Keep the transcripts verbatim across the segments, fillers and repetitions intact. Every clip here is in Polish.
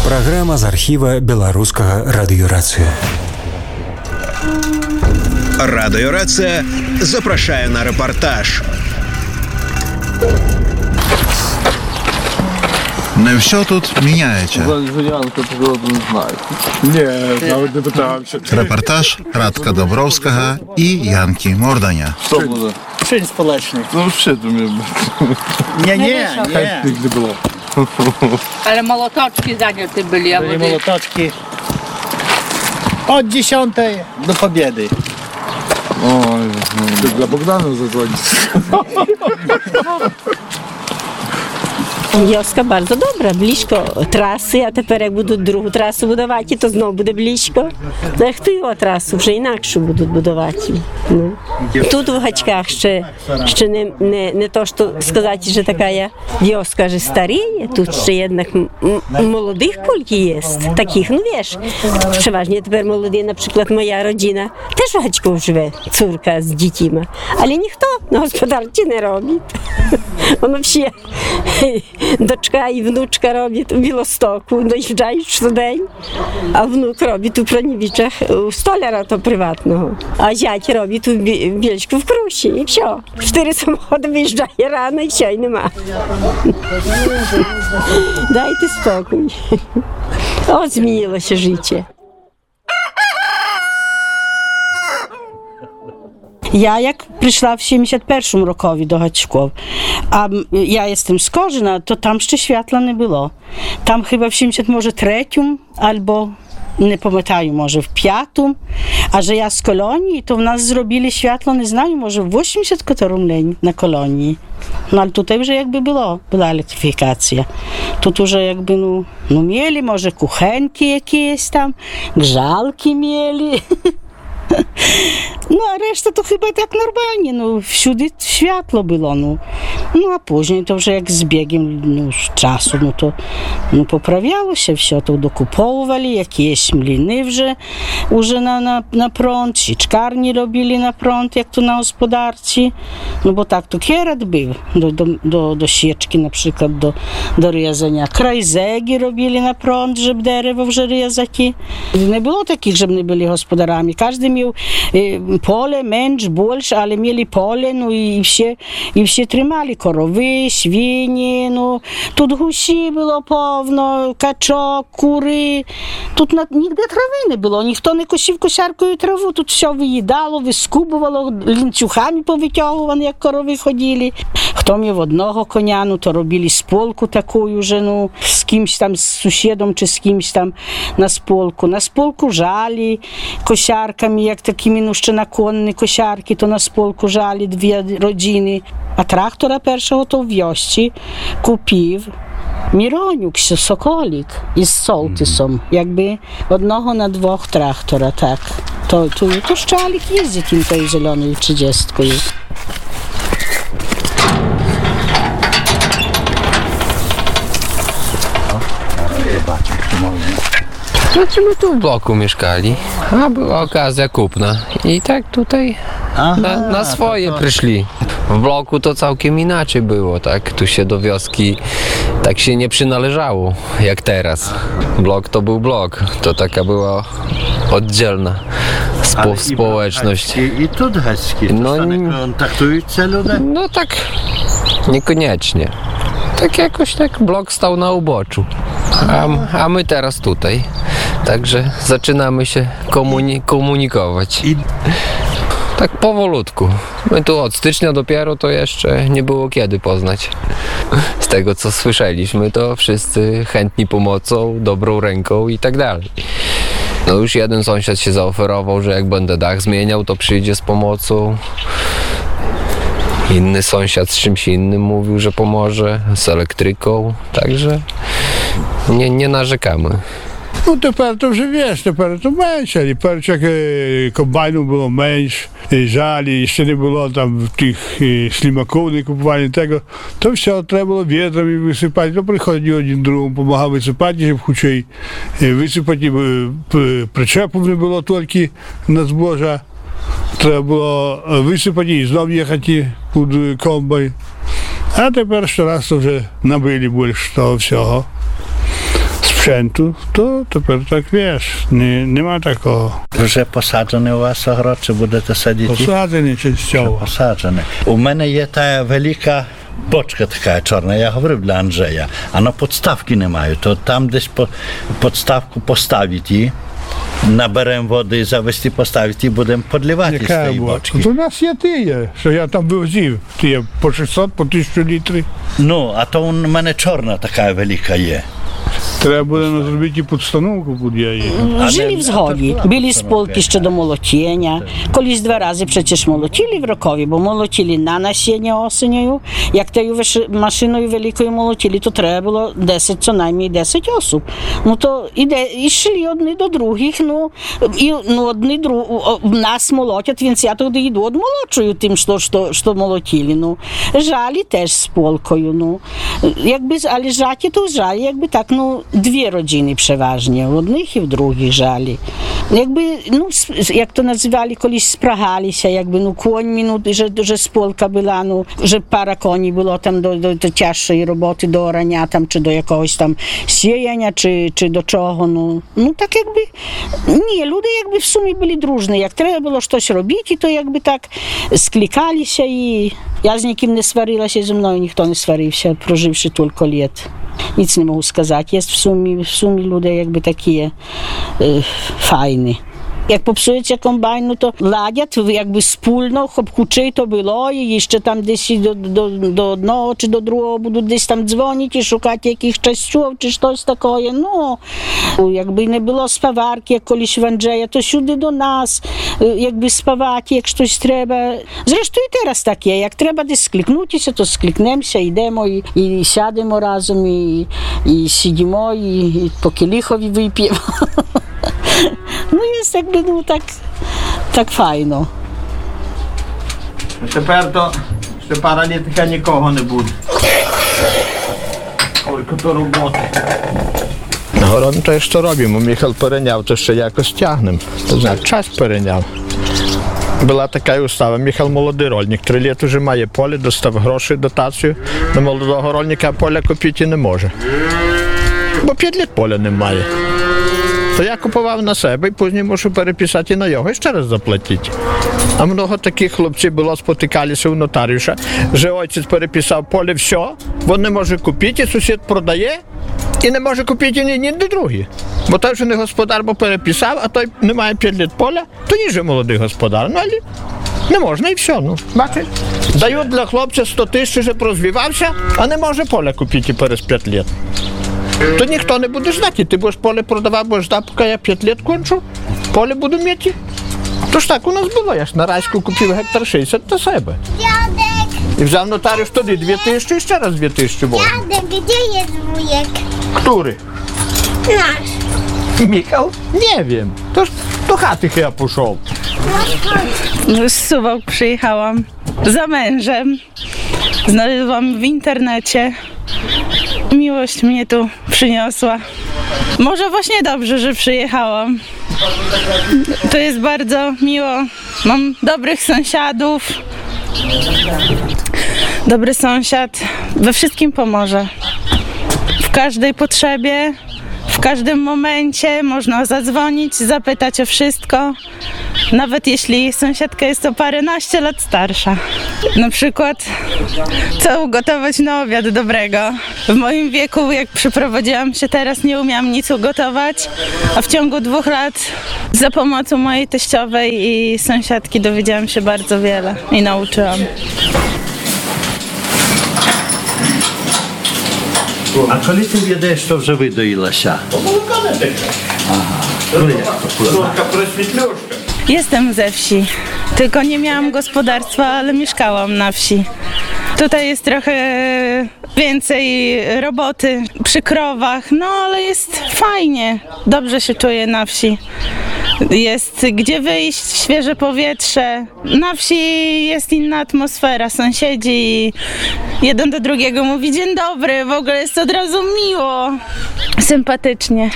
Праграма з архіва беларускага радыёрацыю. Радыёрацыя запрашае на рэпартаж. Не все тут міняється. Репортаж Радка Добровського і Янки Морданя. Що буде? Щось сполечне. Ну, взагалі, думаю. Ні, ні, ні. Не було. Ale molotoczki zajęte byli, a Byli wody... molotoczki od dziesiątej do pobiedy. Oj, no. Dla Bogdana zadzwonić. Wioska bardzo dobra, blisko trasy, a тепер як будуть другу трасу будувати, то знову буде близько. Як ту його трасу вже інакше будуть будувати. Ну. Тут в Гачках ще, ще не, не, не то, що сказати, що така вioska, що старіє, тут ще jednak молодих кілька є, таких, ну wiesz, przeważnie тепер молоді, наприклад, моя родина теж в Гачку живе, цурка з дітьми, але ніхто на господарці не робить. Воно всі дочка і внучка роблять у Білостоку, доїжджають щодень, а внук робить у Пронівічах у столяра то приватного, а зять робить у Більську в Круші, і все. Чотири самоходи виїжджає рано, і все, і нема. Дайте спокій. От змінилося життя. Ja jak przyszła w siedemdziesiąt pierwszym rokowi do Haćków, a ja jestem z Korzyna, to tam jeszcze światła nie było. Tam chyba w siedemdziesiąt może trzecim albo nie pamiętam, może w piątym, a że ja z kolonii, to w nas zrobili światło, nie znam, może w osiemdziesiąt którym leń na kolonii. No ale tutaj już jakby było, była elektryfikacja. Тут уже jakby, no, no mieli może kuchenki jakieś tam, grzalki mieli. No a reszta to chyba tak normalnie, no wszędzie światło było, no. No a później to już jak z biegiem no, czasu, no to no, poprawiało się wszystko, to dokupowali, jakieś mliny już na, na, na prąd, sieczkarni robili na prąd, jak to na gospodarce, no bo tak to kierat był, do, do, do, do sieczki na przykład, do, do rezania. Krajzegi robili na prąd, żeby derewo już rezaki. Nie było takich, żeby nie byli gospodarami, każdy miał pole, męcz, больше, ale mieli pole, no i все, i все trimali korowy, świnie, no, тут gusi było pewno, kaczok, kury, тут na, nigdy trawy nie było, nikt nie kosił kosiarkою trawу, тут все wyjedało, wyskubувало, лінцюгами повитягувано, як корови ходили. Хто miał одного коня, no to robili spolku taką, że no, z kimś tam, z sąsiedem czy z kimś tam na spolku. Na spolku żali kosiarkami, jak takimi no jeszcze na konne kosiarki, to na spolku żali dwie rodziny. A traktora pierwszego to w wiości kupił Mironiuk, Sokolik із Солтисом, jakby одного na dwóch traktora, tak. To, to, to szczalik jeździ tym tej zielonej trzydziestką. Znaczy my tu w bloku mieszkali, a była okazja kupna i tak tutaj Aha, na, na swoje to, to. przyszli. W bloku to całkiem inaczej było, tak? Tu się do wioski tak się nie przynależało jak teraz. Blok to był blok, to taka była oddzielna spo, społeczność. I, i tu hecki, no, kontaktują ludzie? No tak niekoniecznie. Tak jakoś tak blok stał na uboczu, a, a my teraz tutaj. Także zaczynamy się komuni- komunikować. Tak powolutku. My tu od stycznia dopiero to jeszcze nie było kiedy poznać. Z tego co słyszeliśmy, to wszyscy chętni pomocą, dobrą ręką i tak dalej. No już jeden sąsiad się zaoferował, że jak będę dach zmieniał, to przyjdzie z pomocą. Inny sąsiad z czymś innym mówił, że pomoże, z elektryką, także nie, nie narzekamy. Ну, тепер то вже віж, тепер то менше. Тепер як комбайну було менше, жалі, ще не було там тих слімаків, не купували того, то все треба було вітрами висипати. То приходили один другому, допомагав висипати, щоб хоча висипати, причепів не було тільки на збожа. Треба було висипати і знову їхати під комбайн. А тепер щораз вже набили більше того всього. sprzętu, to tепер tak wiesz, nie, nie ma takiego. Вже посаджений у вас огород, чи будете садити? Посаджені частково. Посаджений. У мене є та велика бочка така чорна, я говорив для Анджея, а на підставки немає, то там десь по, підставку поставити її, наберемо води, завести, поставити і будемо підливати з цієї бочки. У нас є ті, що я там вивозив, ті по шістсот, по тисячу літрів. Ну, а то у мене чорна така велика є. Треба буде зробити підстановку під її. Жили в згоді, були сполки ще до молотіння. Колись два рази przecież молотили в рокові, бо молотили на насіння осенью. Як тою машиною великою молотили, то треба було десять, co najmniej десять осіб. Ну то іде, і йшли одні до других, ну, і ну, одні друг, нас молотять, więc я туди йду одмолочую тим, що, що, що молотили. Ну, жалі теж з полкою, ну. Якби, але жаті то жалі, якби так, ну, дві родини przeważnie, в одних і в других жалі. Якби, ну, як то називали, колись спрагалися, якби, ну, коньми, ну, że, że spolka była, no, że para koni było tam do, do, do cięższej roboty, do orania tam, czy do jakiegoś tam siejenia, czy, czy do czego, no, no, tak jakby, nie, ludzie jakby w sumie byli drużni, jak trzeba było coś robić, to jakby tak sklikali się i ja z nikim nie swariła się ze mną, nikt nie swarił się, prożywszy tylko lat. Nic nie mogę сказать. Jest w sumie, w sumie ludzie jakby takie e, fajne. Jak popsujecie kombajn, no to ладять jakby wspólno, щоб хучей то було, і ще там десь до, до, до одного чи до другого будуть десь там дзвонити і шукати яких частів чи щось таке. Ну, якби не було спаварки, як колись в Анджея, то сюди до нас, якби спавати, як щось треба. Зрештою, і зараз так є. Як треба десь скликнутися, то скликнемося, йдемо і, і сядемо разом, і, і сидимо, і, і по кілихові вип'ємо. Ну, jest jakby, no tak, tak fajno. Тепер то, ще пара літ така нікого не буде. Скільки то роботи. Город то що робимо, Михайло перейняв, то ще якось тягнемо. То знає, час перейняв. Була така устава, Михайло молодий рольник, три літа вже має поле, достав гроші, дотацію. На молодого рольника поля купити не може. Бо п'ять літ поля немає. То я купував на себе і пізніше мушу переписати на його і ще раз заплатити. А много таких хлопців було, спотикалися у нотаріуша, що отець переписав поле, все, він не може купити, сусід продає і не може купити ні, ні до другий. Бо той, що не господар, бо переписав, а той не має п'ять літ поля, то ні же молодий господар. Ну, але не можна і все, ну, бачиш. Дають для хлопця сто тисяч, що розвивався, а не може поля купити через п'ять літ. То ніхто не буде ждати, ти будеш поле продавати, будеш ждати, поки я п'ять літ кончу, поле буду мати. То ж так у нас було, я ж на Райську купив гектар шістдесят до себе. І взяв нотаріус тоді дві тисячі і ще раз дві тисячі було. Дядек, де є вуєк? Który? Наш. Michał? Nie wiem. To do chaty chyba poszedł. Z Suwałk przyjechałam za mężem. Znalazłam w internecie. Miłość mnie tu przyniosła. Może właśnie dobrze, że przyjechałam. To jest bardzo miło. Mam dobrych sąsiadów. Dobry sąsiad we wszystkim pomoże. W każdej potrzebie, w każdym momencie można zadzwonić, zapytać o wszystko. Nawet jeśli sąsiadka jest o paręnaście lat starsza. Na przykład, co ugotować na obiad dobrego. W moim wieku, jak przyprowadziłam się teraz, nie umiałam nic ugotować, a w ciągu dwóch lat za pomocą mojej teściowej i sąsiadki dowiedziałam się bardzo wiele i nauczyłam. А коли ти відаєш, що вже видоїлася? Молока не таке. Ага. Ну як то? Сорка просвітлюшка. Jestem ze wsi, tylko nie miałam gospodarstwa, ale mieszkałam na wsi. Tutaj jest trochę więcej roboty przy krowach, no ale jest fajnie, dobrze się czuję na wsi. Jest gdzie wyjść, świeże powietrze. Na wsi jest inna atmosfera, sąsiedzi jeden do drugiego mówi dzień dobry, w ogóle jest od razu miło, sympatycznie.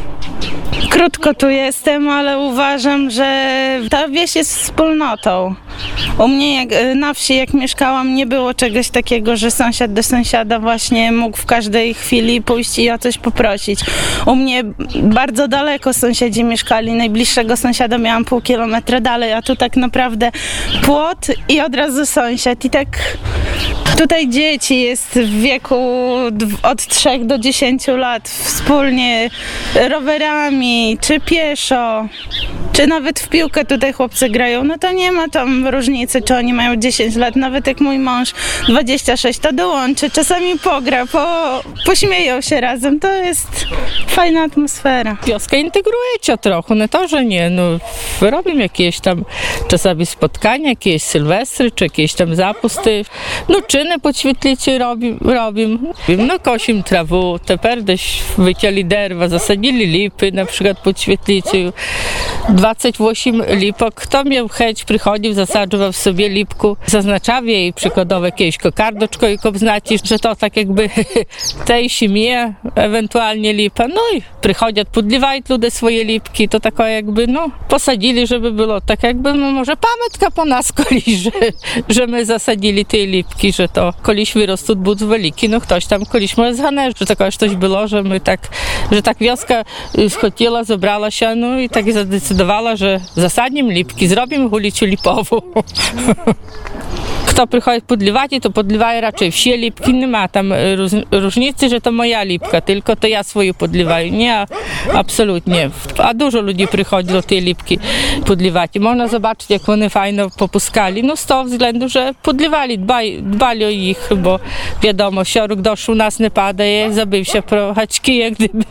Krótko tu jestem, ale uważam, że ta wieś jest wspólnotą. U mnie jak, na wsi, jak mieszkałam, nie było czegoś takiego, że sąsiad do sąsiada właśnie mógł w każdej chwili pójść i o coś poprosić. U mnie bardzo daleko sąsiedzi mieszkali, najbliższego sąsiada miałam pół kilometra dalej, a tu tak naprawdę płot i od razu sąsiad. I tak tutaj dzieci jest w wieku od trzech do dziesięciu lat wspólnie rowerami, czy pieszo, czy nawet w piłkę tutaj chłopcy grają, no to nie ma tam różnicy, czy oni mają dziesięć lat, nawet jak mój mąż dwadzieścia sześć, to dołączy, czasami pogra, po, pośmieją się razem, to jest fajna atmosfera. Wioska integruje cię trochę, nie to, że nie, no robimy jakieś tam czasami spotkania, jakieś sylwestry, czy jakieś tam zapusty, no czyny podświetlicie robim, robim, no kosim trawę, teraz też wycięli derwa, zasadzili lipy, na przykład podświetlicie, dwadzieścia osiem lipok, kto miał chęć, przychodził, zasadził w sobie lipku, zaznaczał jej przykładowo jakieś kokardeczko i obznaczyć, że to tak jakby tej siemie, ewentualnie lipa, no i przychodzą, podliwają ludzie swoje lipki, to tako jakby, no, posadzili, żeby było tak jakby, no może pamiątka po nas koliś, że, że my zasadzili te lipki, że to koliś wyrosł but wielki, no ktoś tam koliś może zganęć, że takie coś było, że my tak, że tak wioska schodila, zebrała się, no i tak zadecydowała, że zasadnim lipki, zrobimy ulicę lipową. Kto przychodzi podliwać, to podliwaje raczej wsie lipki, nie ma tam różnicy, że to moja lipka, tylko to ja swoją podliwаю. Nie, absolutnie. A dużo ludzi przychodzi do tej lipki podliwać. Można zobaczyć, jak one fajno popuskali. No z tego względu, że podliwali, dbali, dbali o ich, bo wiadomo, sioruk deszczu u nas nie pada, zabył się pro haczki, jak gdyby.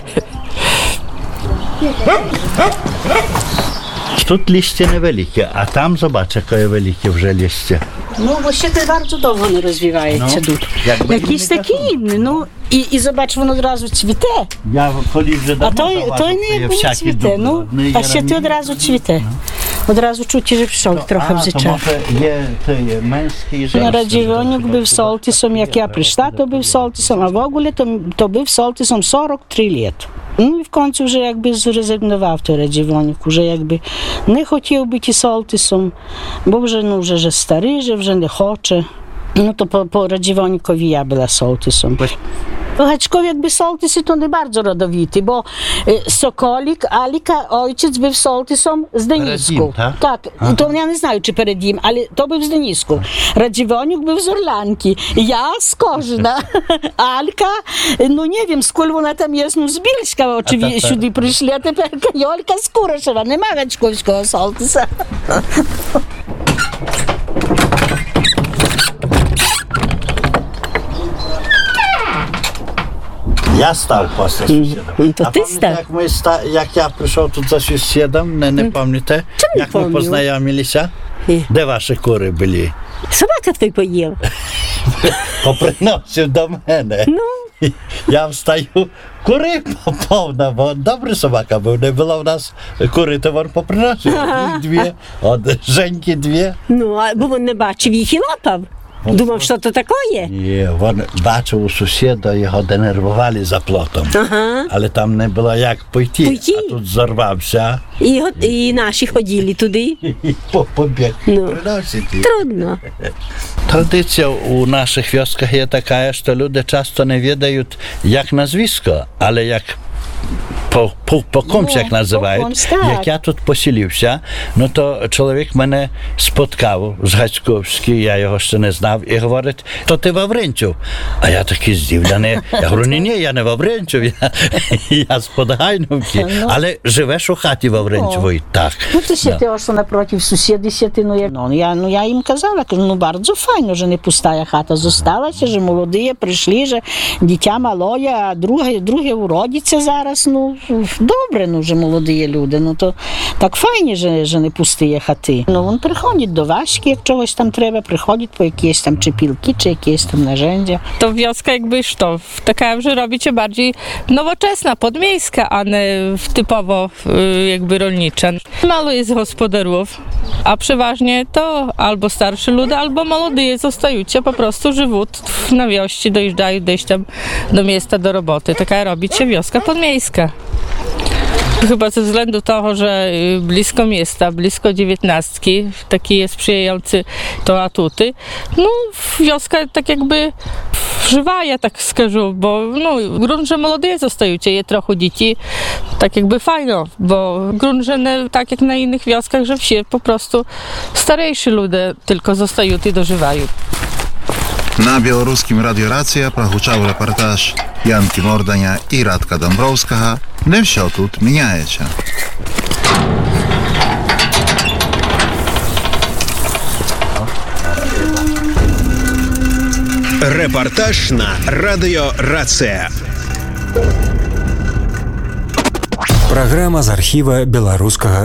Тут liście niewielkie, a tam zobacz, jakie wielkie вже liście. No bo się to bardzo długo nie rozwijają. No, Jakiś taki inny, no i, i zobacz, on od razu kwite. Ja koliś, że A to, to nie jakby nie kwite, no, a się to od razu kwite. Od razu czuć, że przyszł trochę w życiu. To jest męski i Na Radziewoniuk był sołtysem, jak ja przyszła, to był sołtysem, a w ogóle to, to był sołtysem czterdzieści trzy lata. No i w końcu już jakby zrezygnował w tej Radziewoniku, że jakby nie chciał być i sołtysem, bo że, no, że, że stary, że, że nie chce. No to po, po Radziewonikowi ja była sołtysem. W Haczkowie jakby sołtysy to nie bardzo rodowity, bo y, Sokolik, Alika, ojciec był sołtysem z Denisku. Tak? Tak, to ja nie знаю, czy перед nim, ale to był z Denisku. Radziewoniuk był z Orlanki, ja z Korzyna, Alka, no nie wiem, skąd ona tam jest, no z Bielska oczywiście сюди przyszli, a teraz Jolka z Kuraszewa, nie ma haczkowskiego sołtysa. Ja stał po sąsiedem. To a ty pamiętacie, stał. Jak, my sta, jak ja przyszedł tu za sąsiedem, nie, nie pamiętacie? Jak my poznajomili się? Gdzie wasze kury byli? Собака твой поел. Poprinosił do mnie. No. Ja wstaju, kury pełna, bo dobry sobaka był, nie było u nas kury, to on poprinosił. Ich dwie, od Żeńki dwie. Ну, а бо він не бачив їх і лапав. Думав, що то таке? Nie, on baczył u sąsiada, jego denerwowali za plotą. Ага. Ale tam nie było jak pójти, Pójти? a tu zorwał się І, го- і наші ходили туди. i po, pobiegł No. przynosić. Трудно. Tradycja u naszych wioskach jest taka, że ludzie często nie wiedzą jak nazwisko, ale jak po, po, po komś No, jak nazywają, po komś, tak. jak ja tu posilił się, no to człowiek mnie spotkał z Haćkowski, ja jego jeszcze nie znał i mówi, to ty w Wawręciu. A ja taki zdziwiony, ja mówię, nie, nie, ja nie w Wawręciu, ja, ja z Podhajnówki, No. ale живеш у хаті в Wawręciu, No. i tak. Ну, це ще те, що напротив сусіди сіти, ну, я, ну, я, ну, я їм казала, кажу, ну, bardzo файно, що не пустая хата зосталася, що молоді прийшли, що дитя малоє, а друге, друге уродиться зараз, ну, добре, ну, що молоді люди, ну, то так файні, що, що не пустые хати. Ну, він приходить до Васьки, як чогось там треба, приходить по якісь там чи пілки, чи якісь там narzędzia. To wioska jakby to taka już robicie bardziej nowoczesna, podmiejska, a nie typowo y, jakby rolnicza. Mało jest gospodarów, a przeważnie to albo starsi ludzie, albo młodzi zostają, po prostu żywą na wiości, dojeżdżają gdzieś tam do miejsca do roboty. Taka robi się wioska podmiejska. Chyba ze względu toho, że blisko miasta, blisko dziewiętnastki, taki jest sprzyjający to atuty. No, wioska tak jakby żywa, ja tak skażu, bo no, grunt, że młode zostają, je trochę dzieci, tak jakby fajno, bo grunt, że nie, tak jak na innych wioskach, że wsi po prostu starejsi ludzie tylko zostają i dożywają. Na białoruskim Radio Racja prohuczał reportaż Janki Mordania i Radka Dąbrowskaha. Nie wsio тут міняється. Репортаж на Радіо Рація. Праграма з архіва беларускага